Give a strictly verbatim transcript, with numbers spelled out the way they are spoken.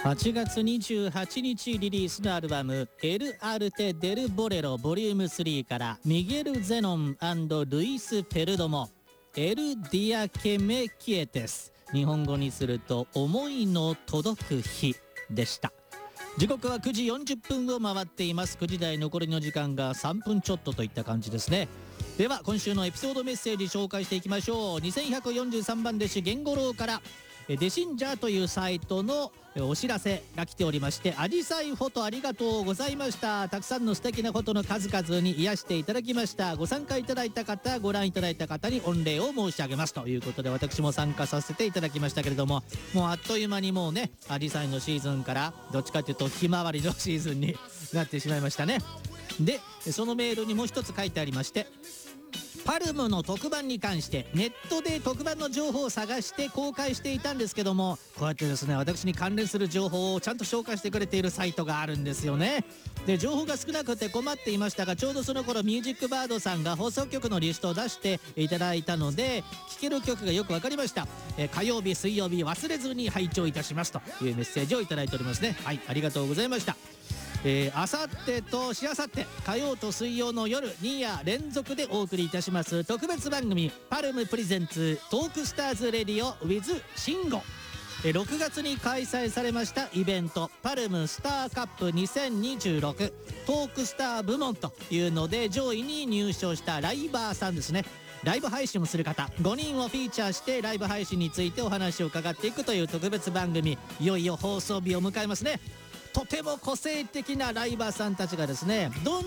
はちがつにじゅうはちにちリリースのアルバムエルアルテ・デル・ボレロボリュームスリーからミゲル・ゼノン&ルイス・ペルドモエル・ディア・ケメ・キエテス、日本語にすると思いの届く日でした。時刻はくじよんじゅっぷんを回っています。くじ台残りの時間がさんぷんちょっとといった感じですね。では今週のエピソードメッセージ紹介していきましょう。にせんひゃくよんじゅうさんばん弟子源五郎からデシンジャーというサイトのお知らせが来ておりまして、アジサイフォトありがとうございました。たくさんの素敵なフォトの数々に癒していただきました。ご参加いただいた方、ご覧いただいた方に御礼を申し上げますということで、私も参加させていただきましたけれども、もうあっという間にもうね、アジサイのシーズンからどっちかというとひまわりのシーズンになってしまいましたね。でそのメールにもう一つ書いてありまして、パルムの特番に関してネットで特番の情報を探して公開していたんですけども、こうやってですね、私に関連する情報をちゃんと紹介してくれているサイトがあるんですよね。で情報が少なくて困っていましたが、ちょうどその頃ミュージックバードさんが放送局のリストを出していただいたので、聴ける曲がよく分かりました。え火曜日水曜日忘れずに拝聴いたしますというメッセージをいただいておりますね。はい、ありがとうございました。えー、あさってとしあさって火曜と水曜の夜に夜連続でお送りいたします特別番組パルムプレゼンツトークスターズレディオ with シンゴ、ろくがつに開催されましたイベントパルムスターカップにせんにじゅうろくトークスター部門というので上位に入賞したライバーさんですね。ライブ配信をする方ごにんをフィーチャーしてライブ配信についてお話を伺っていくという特別番組、いよいよ放送日を迎えますね。とても個性的なライバーさんたちがですね、どん